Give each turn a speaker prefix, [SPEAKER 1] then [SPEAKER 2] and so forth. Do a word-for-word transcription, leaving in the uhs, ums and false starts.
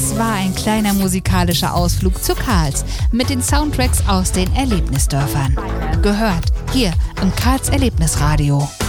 [SPEAKER 1] Das war ein kleiner musikalischer Ausflug zu Karls mit den Soundtracks aus den Erlebnisdörfern. Gehört hier im Karls Erlebnisradio.